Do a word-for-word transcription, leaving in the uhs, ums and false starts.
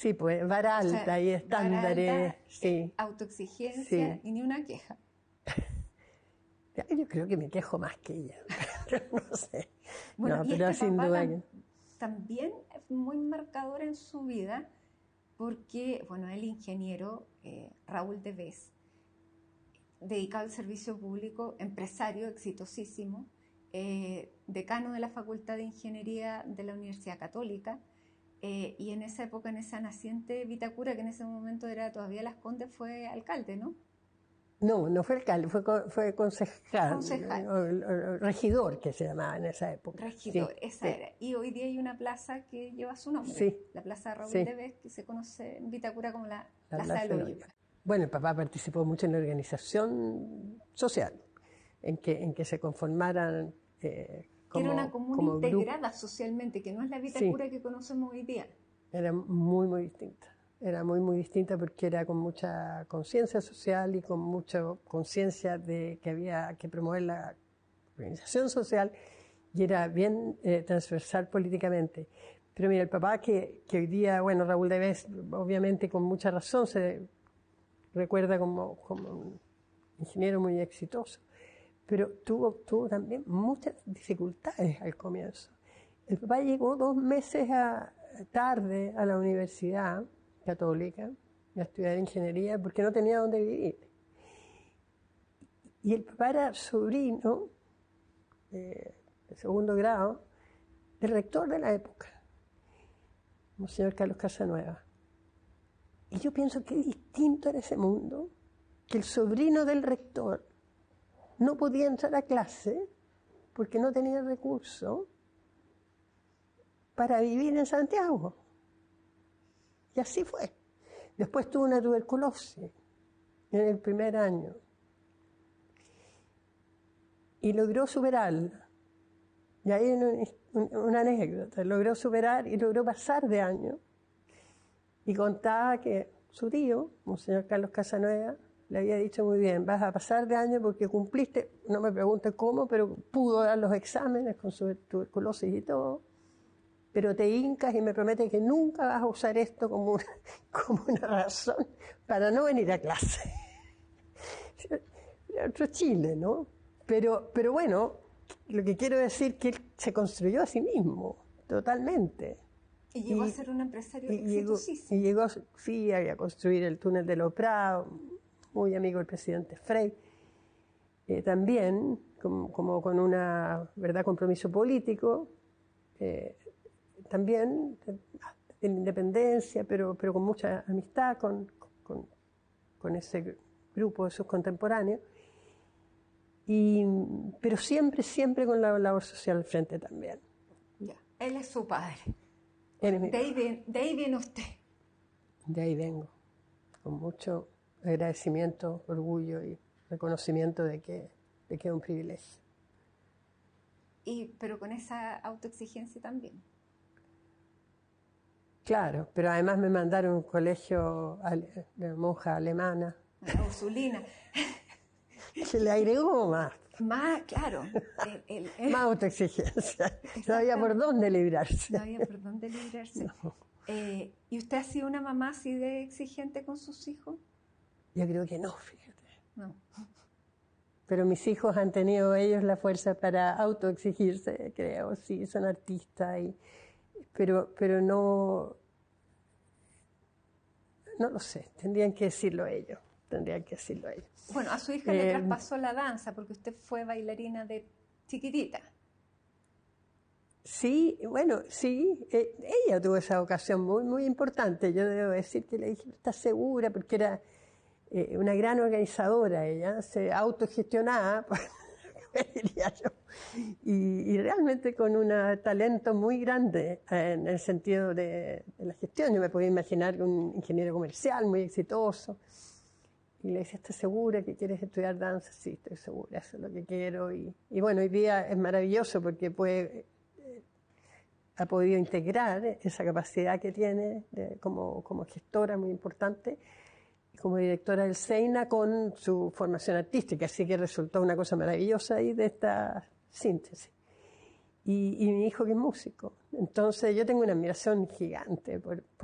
Sí, pues vara alta, o sea, y estándares. Vara alta, sí. Autoexigencia, sí. Y ni una queja. Yo creo que me quejo más que ella. No sé. Bueno, no, y pero este sin papá duda tam que... también es muy marcador en su vida, porque, bueno, el ingeniero eh, Raúl Devés, dedicado al servicio público, empresario exitosísimo, eh, decano de la Facultad de Ingeniería de la Universidad Católica, eh, y en esa época, en esa naciente Vitacura, que en ese momento era todavía Las Condes, fue alcalde, ¿no? No, no fue alcalde, fue, fue concejal, concejal. O, o, o, regidor, que se llamaba en esa época. Regidor, sí, esa sí. era. Y hoy día hay una plaza que lleva su nombre, sí, la Plaza Raúl sí. Devés, que se conoce en Vitacura como la, la Plaza, plaza del Hoyo. Bueno, el papá participó mucho en la organización social, en que, en que se conformaran eh, como, que era una comuna como integrada grupo. socialmente, que no es la Vitacura sí. que conocemos hoy día. Era muy, muy distinta. Era muy, muy distinta porque era con mucha conciencia social y con mucha conciencia de que había que promover la organización social, y era bien eh, transversal políticamente. Pero mira, el papá que, que hoy día, bueno, Raúl Devés, obviamente con mucha razón, se recuerda como, como un ingeniero muy exitoso, pero tuvo, tuvo también muchas dificultades al comienzo. El papá llegó dos meses a, tarde a la Universidad Católica a estudiar ingeniería porque no tenía dónde vivir. Y el papá era sobrino eh, de segundo grado del rector de la época, Monseñor Carlos Casanueva. Y yo pienso que distinto era ese mundo, que el sobrino del rector no podía entrar a clase porque no tenía recursos para vivir en Santiago. Y así fue. Después tuvo una tuberculosis en el primer año y logró superarla. Y ahí hay una, una anécdota, logró superar y logró pasar de año. Y contaba que su tío, Monseñor Carlos Casanueva, le había dicho muy bien, vas a pasar de año porque cumpliste, no me preguntes cómo, pero pudo dar los exámenes con su tuberculosis y todo, pero te hincas y me prometes que nunca vas a usar esto como una, como una razón para no venir a clase. Otro Chile, ¿no? Pero, pero bueno, lo que quiero decir es que él se construyó a sí mismo, totalmente. Y llegó y, a ser un empresario y exitosísimo. Llegó, y llegó, sí, a construir el túnel de los Prados, muy amigo del presidente Frei. Eh, también, como, como con una verdad compromiso político, eh, también en independencia, pero, pero con mucha amistad con, con, con ese grupo de sus contemporáneos. Y, pero siempre, siempre con la labor social al frente también. Ya, él es su padre. Él es mi de, ahí viene, de ahí viene usted. De ahí vengo, con mucho agradecimiento, orgullo y reconocimiento de que, de que es un privilegio. Y, pero con esa autoexigencia también. Claro, pero además me mandaron a un colegio de monja alemana. La Ursulina. Que le agregó más. Más, claro. El, el, el, más autoexigencia. No había por dónde librarse. No había por dónde librarse. No. Eh, ¿Y usted ha sido una mamá así de exigente con sus hijos? Yo creo que no, fíjate. No. Pero mis hijos han tenido ellos la fuerza para autoexigirse, creo, sí, son artistas, y, pero, pero no, no lo sé, tendrían que decirlo ellos, tendrían que decirlo ellos. Bueno, a su hija eh, le traspasó la danza porque usted fue bailarina de chiquitita. Sí, bueno, sí, eh, ella tuvo esa ocasión muy, muy importante, yo debo decir que le dije, ¿estás segura? Porque era eh, una gran organizadora, ella se autogestionaba, diría yo, y, y realmente con un talento muy grande en el sentido de, de la gestión. Yo me podía imaginar un ingeniero comercial muy exitoso, y le decía, ¿estás segura que quieres estudiar danza? Sí, estoy segura, eso es lo que quiero, y, y bueno, hoy día es maravilloso porque puede... ha podido integrar esa capacidad que tiene de, como, como gestora muy importante, y como directora del SEINA con su formación artística, así que resultó una cosa maravillosa ahí de esta síntesis. Y, y mi hijo que es músico. Entonces yo tengo una admiración gigante por, por